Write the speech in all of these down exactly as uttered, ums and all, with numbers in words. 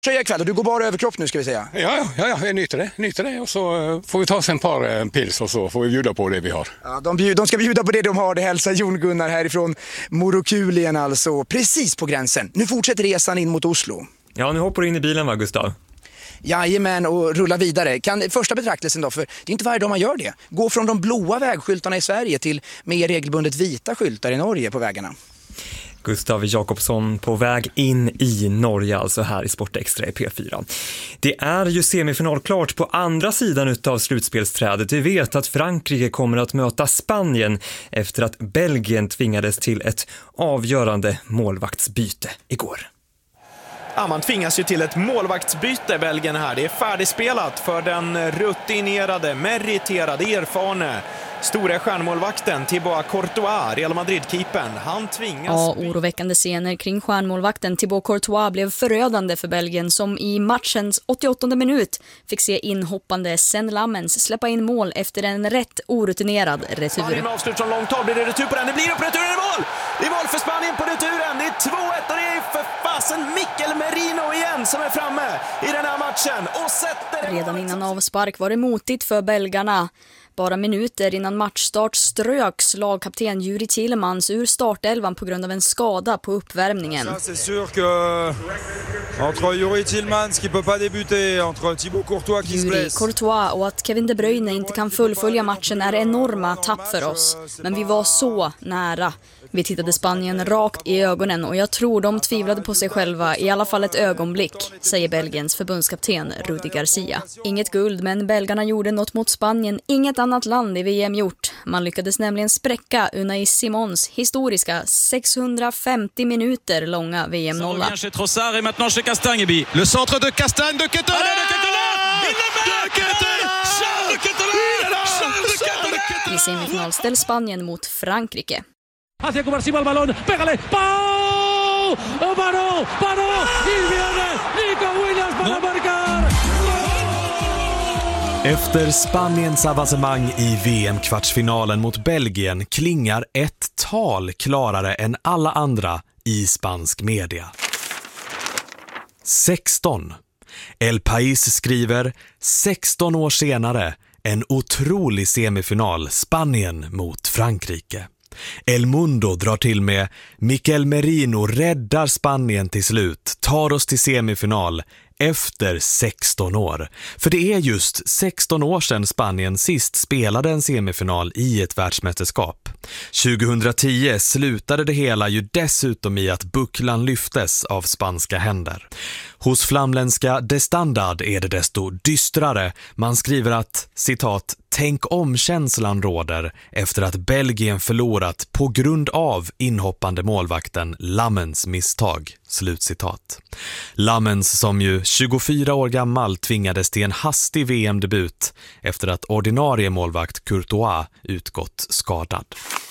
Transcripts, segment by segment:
Tjeja ikväll och du går bara överkropp nu ska vi säga. Ja, ja, ja jag nyter det, nyter det och så får vi ta oss en par pils och så får vi bjuda på det vi har. Ja, de, bjud, de ska bjuda på det de har, det hälsar Jon Gunnar härifrån Morokulien alltså, precis på gränsen. Nu fortsätter resan in mot Oslo. Ja, nu hoppar du in i bilen va, Gustav? Jajamän, och rulla vidare. Kan, första betraktelsen då, för det är inte varje dag man gör det. Gå från de blåa vägskyltarna i Sverige till mer regelbundet vita skyltar i Norge på vägarna. Gustav Jakobsson på väg in i Norge, alltså här i Sportextra i P fyra. Det är ju semifinalklart på andra sidan utav slutspelsträdet. Vi vet att Frankrike kommer att möta Spanien efter att Belgien tvingades till ett avgörande målvaktsbyte igår. Ja, man tvingas ju till ett målvaktsbyte, Belgien här. Det är färdigspelat för den rutinerade, meriterade, erfarne stora stjärnmålvakten Thibaut Courtois, Real Madrid-keepern. Han tvingas... Ja, oroväckande scener kring stjärnmålvakten Thibaut Courtois blev förödande för Belgien som i matchens åttioåttonde minut fick se inhoppande Sen Lammens släppa in mål efter en rätt orutinerad retur. Spanien med avslut från långt håll, blir det retur på den? Det blir upp returen i mål! Det är mål för Spanien på returen! Det är två ett och det är för fasen Mikel Merino igen som är framme i den här matchen och sätter... Redan innan avspark var det motigt för belgarna. Bara minuter innan matchstart ströks lagkapten Juri Tillemans ur startelvan på grund av en skada på uppvärmningen. C'est sûr que entre Juri Tillemans qui peut pas débuter, entre Thibaut Courtois qui se Juri blesse. Courtois och att Kevin De Bruyne inte kan fullfölja matchen är enorma tapp för oss. Men vi var så nära. Vi tittade Spanien rakt i ögonen och jag tror de tvivlade på sig själva i alla fall ett ögonblick, säger Belgiens förbundskapten Rudi Garcia. Inget guld, men belgarna gjorde något mot Spanien inget annat land i V M gjort. Man lyckades nämligen spräcka Unai Simons historiska sexhundrafemtio minuter långa V M-nolla. Trossard et maintenant chez Castagne. Le centre de Castagne de Ketelaere. Il le met! I semifinal ställs Spanien mot Frankrike. Hacia Comarsiva el balón, pégale, ¡pau! ¡Paró! ¡Paró! ¡Y viene Nico Williams para marcar! Efter Spaniens avancemang i V M-kvartsfinalen mot Belgien klingar ett tal klarare än alla andra i spansk media. sexton. El País skriver sexton år senare en otrolig semifinal, Spanien mot Frankrike. El Mundo drar till med Mikel Merino räddar Spanien till slut, tar oss till semifinal efter sexton år. För det är just sexton år sedan Spanien sist spelade en semifinal i ett världsmästerskap. tjugohundratio slutade det hela ju dessutom i att bucklan lyftes av spanska händer. Hos flamländska De Standard är det desto dystrare. Man skriver att, citat, tänk om känslan råder efter att Belgien förlorat på grund av inhoppande målvakten Lammens misstag. Slutcitat. Lammens som ju tjugofyra år gammal tvingades till en hastig V M-debut efter att ordinarie målvakt Courtois utgått skadad.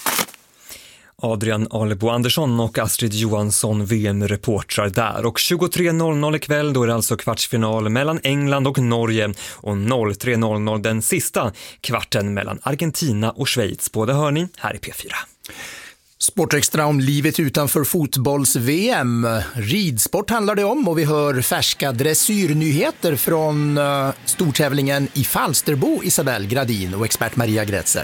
Adrian Alebo Andersson och Astrid Johansson V M-reportrar där. Och tjugotre noll noll ikväll, då är det alltså kvartsfinal mellan England och Norge. Och tre noll noll den sista kvarten mellan Argentina och Schweiz. Båda hör ni här i P fyra. Sportextra om livet utanför fotbolls-V M. Ridsport handlar det om och vi hör färska dressyrnyheter från uh, stortävlingen i Falsterbo, Isabelle Gradin och expert Maria Grätzer.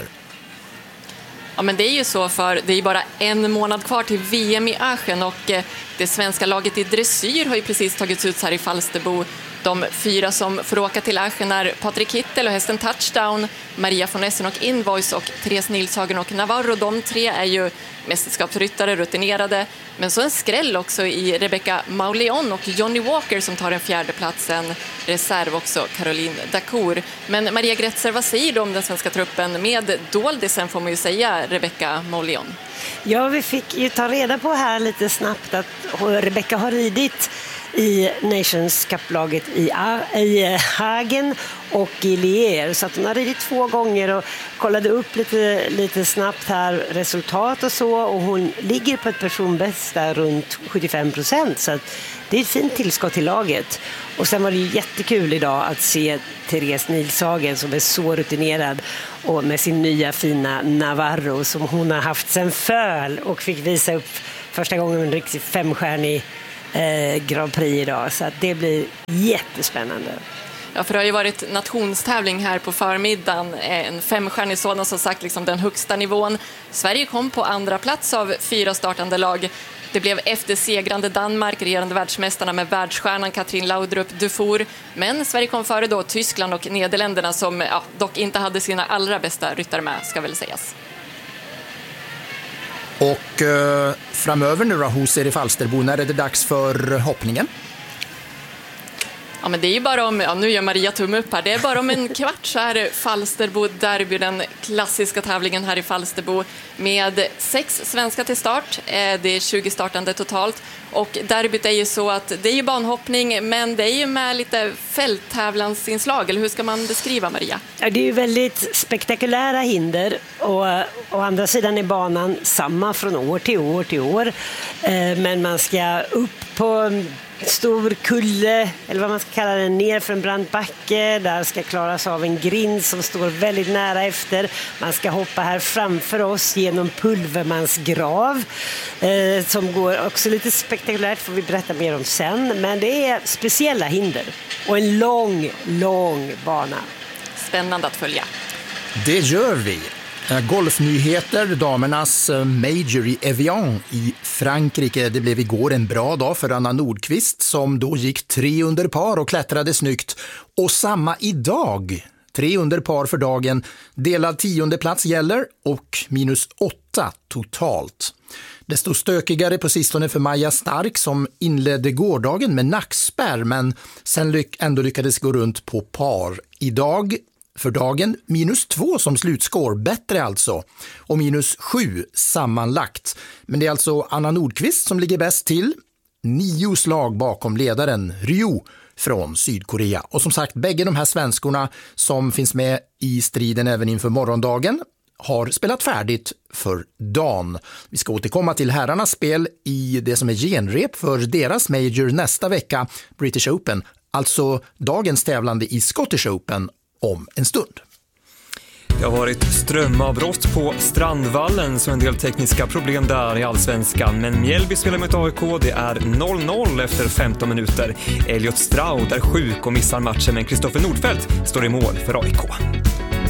Ja, men det är ju så, för det är bara en månad kvar till V M i Aachen och det svenska laget i dressyr har ju precis tagits ut här i Falsterbo. De fyra som får åka till Aachen är Patrik Hittel och hästen Touchdown, Maria von Essen och Invoice och Therese Nilshagen och Navarro. De tre är ju mästerskapsryttare, rutinerade. Men så en skräll också i Rebecca Mauleon och Johnny Walker som tar den fjärde platsen. Reserv också Caroline Dacour. Men Maria Grätzer, vad säger du om den svenska truppen med doldisen, får man ju säga, Rebecca Mauleon? Ja, vi fick ju ta reda på här lite snabbt att Rebecca har ridit i Nations Cup-laget i, i Hagen och i Lier, så att hon har ridit två gånger och kollade upp lite, lite snabbt här resultat och så, och hon ligger på ett personbäst där runt sjuttiofem procent, så att det är ett fint tillskott till laget. Och sen var det ju jättekul idag att se Therese Nilshagen som är så rutinerad och med sin nya fina Navarro som hon har haft sen föl och fick visa upp första gången en riktigt femstjärnig eh, Grand Prix idag, så att det blir jättespännande. Ja, för det har ju varit nationstävling här på förmiddagen, en femstjärnig sådan, som sagt liksom den högsta nivån. Sverige kom på andra plats av fyra startande lag. Det blev eftersegrande Danmark, regerande världsmästarna med världsstjärnan Katrin Laudrup-Dufour. Men Sverige kom före då Tyskland och Nederländerna som ja, dock inte hade sina allra bästa ryttare med, ska väl sägas. Och eh, framöver nu då hos er i Falsterbo, när är det dags för hoppningen? Ja, men det är ju bara om, ja, nu gör Maria tumme upp här, det är bara om en kvart så är Falsterbo derby, den klassiska tävlingen här i Falsterbo med sex svenska till start. Det är tjugo startande totalt och derbyt är ju så att det är ju banhoppning, men det är ju med lite fälttävlansinslag, eller hur ska man beskriva, Maria? Ja, det är ju väldigt spektakulära hinder och å andra sidan är banan samma från år till år till år, men man ska upp på stor kulle, eller vad man ska kalla det, ner för en brant backe. Där ska klaras av en grind som står väldigt nära efter. Man ska hoppa här framför oss genom Pulvermans grav, eh, som går också lite spektakulärt, får vi berätta mer om sen. Men det är speciella hinder och en lång, lång bana. Spännande att följa. Det gör vi. Golfnyheter, damernas Major i Evian i Frankrike. Det blev igår en bra dag för Anna Nordqvist som då gick tre under par och klättrade snyggt. Och samma idag, tre under par för dagen, delad tionde plats gäller och minus åtta totalt. Desto stökigare på sistone för Maja Stark som inledde gårdagen med nackspärr men sen lyck- ändå lyckades gå runt på par. Idag för dagen minus två som slutskår, bättre alltså, och minus sju sammanlagt. Men det är alltså Anna Nordqvist som ligger bäst till, nio slag bakom ledaren Ryu från Sydkorea. Och som sagt, bägge de här svenskorna som finns med i striden även inför morgondagen har spelat färdigt för dagen. Vi ska återkomma till herrarnas spel i det som är genrep för deras major nästa vecka, British Open, alltså dagens tävlande i Scottish Open om en stund. Det har varit strömavbrott på Strandvallen, så en del tekniska problem där i Allsvenskan. Men Mjällby spelar mot A I K, det är noll noll efter femton minuter. Elliot Stroud är sjuk och missar matchen, men Kristoffer Nordfeldt står i mål för A I K.